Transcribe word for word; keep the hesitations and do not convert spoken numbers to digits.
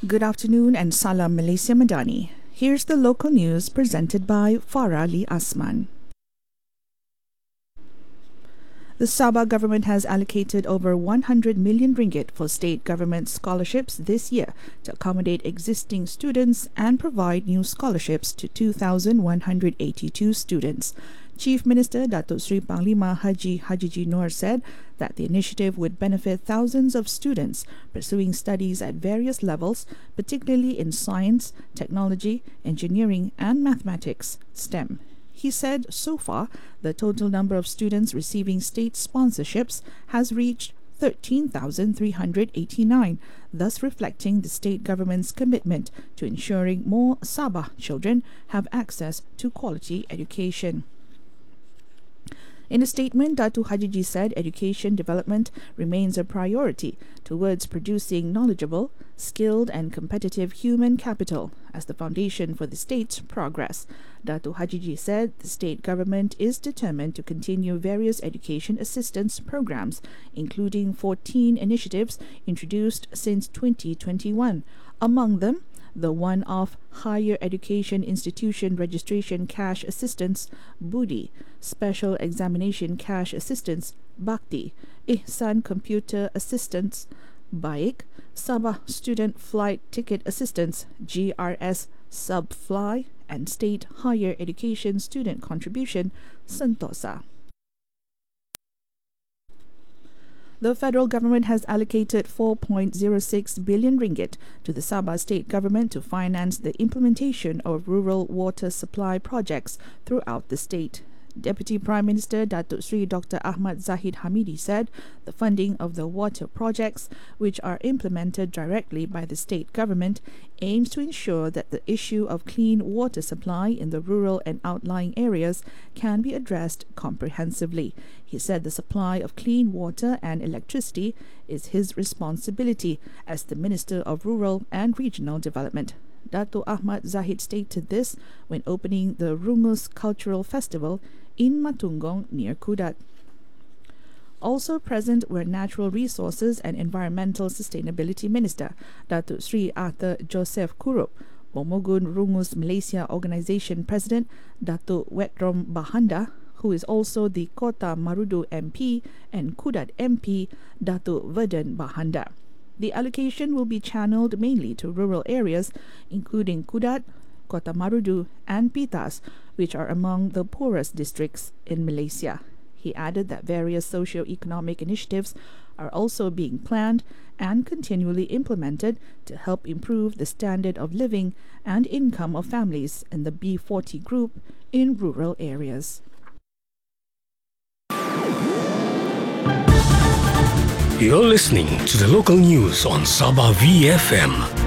Good afternoon and Salam Malaysia Madani. Here's the local news presented by Farah Lee Asman. The Sabah government has allocated over one hundred million ringgit for state government scholarships this year to accommodate existing students and provide new scholarships to two thousand one hundred eighty-two students. Chief Minister Datuk Seri Panglima Haji Hajiji Noor said that the initiative would benefit thousands of students pursuing studies at various levels, particularly in science, technology, engineering and mathematics, STEM. He said so far, the total number of students receiving state sponsorships has reached thirteen thousand three hundred eighty-nine, thus reflecting the state government's commitment to ensuring more Sabah children have access to quality education. In a statement, Datuk Hajiji said education development remains a priority towards producing knowledgeable, skilled and competitive human capital as the foundation for the state's progress. Datuk Hajiji said the state government is determined to continue various education assistance programs, including fourteen initiatives introduced since twenty twenty-one. Among them, the one-off Higher Education Institution Registration Cash Assistance, Budi, Special Examination Cash Assistance, Bhakti, Ihsan Computer Assistance, Baik, Sabah Student Flight Ticket Assistance, G R S Subfly, and State Higher Education Student Contribution, Sentosa. The federal government has allocated four point zero six billion ringgit to the Sabah state government to finance the implementation of rural water supply projects throughout the state. Deputy Prime Minister Datuk Seri Doctor Ahmad Zahid Hamidi said the funding of the water projects, which are implemented directly by the state government, aims to ensure that the issue of clean water supply in the rural and outlying areas can be addressed comprehensively. He said the supply of clean water and electricity is his responsibility as the Minister of Rural and Regional Development. Datuk Ahmad Zahid stated this when opening the Rungus Cultural Festival in Matungong near Kudat. Also present were Natural Resources and Environmental Sustainability Minister Datuk Seri Arthur Joseph Kurup, Pomogun Rungus Malaysia Organisation President Datuk Wetrom Bahanda, who is also the Kota Marudu M P, and Kudat M P Datuk Verden Bahanda. The allocation will be channeled mainly to rural areas, including Kudat, Kota Marudu and Pitas, which are among the poorest districts in Malaysia. He added that various socio-economic initiatives are also being planned and continually implemented to help improve the standard of living and income of families in the B forty group in rural areas. You're listening to the local news on Sabah V F M.